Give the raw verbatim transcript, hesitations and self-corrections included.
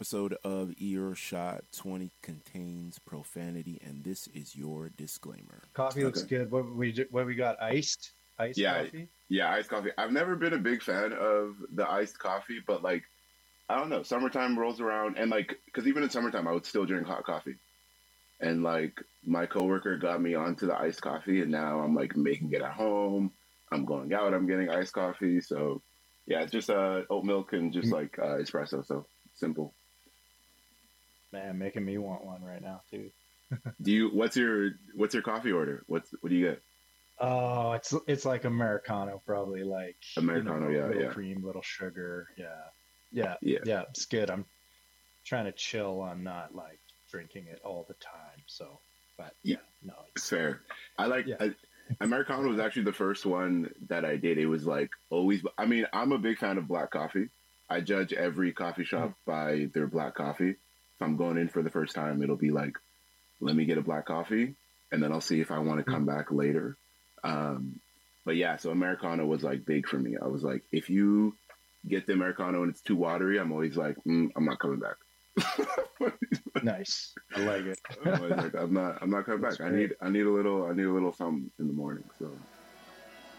episode of Earshot twenty contains profanity, and this is your disclaimer. Coffee looks Okay. good. What we what we got? Iced, iced Yeah, coffee. yeah, iced coffee. I've never been a big fan of the iced coffee, but like, I don't know, summertime rolls around and like, because even in summertime, I would still drink hot coffee. And like, my coworker got me onto the iced coffee, and now I'm like making it at home. I'm going out, I'm getting iced coffee. So yeah, it's just uh, oat milk and just like uh, espresso. So simple. Man, making me want one right now too. Do you? What's your What's your coffee order? What's What do you get? Oh, it's it's like Americano, probably like you know, Americano, yeah, little yeah, cream, little sugar. Yeah, yeah, yeah. yeah. It's good. I'm trying to chill on not like drinking it all the time. So, but Yeah, yeah, no, it's it's fair. I like yeah. I, Americano was actually the first one that I did. It was like always. I mean, I'm a big fan of black coffee. I judge every coffee Mm, shop by their black coffee. If I'm going in for the first time, it'll be like, let me get a black coffee, and then I'll see if I want to mm. come back later. Um, but yeah, so Americano was like big for me. I was like, if you get the Americano and it's too watery, I'm always like, mm, I'm not coming back. Nice. I like I'm always it. like, I'm not, I'm not coming That's back. I great. need, I need a little, I need a little something in the morning. So